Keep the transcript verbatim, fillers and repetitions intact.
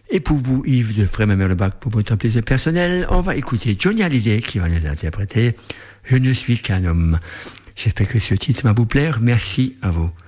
Et pour vous, Yves de Frémin-Merlebac, pour votre plaisir personnel, on va écouter Johnny Hallyday qui va nous interpréter « Je ne suis qu'un homme ». J'espère que ce titre va vous plaire. Merci à vous.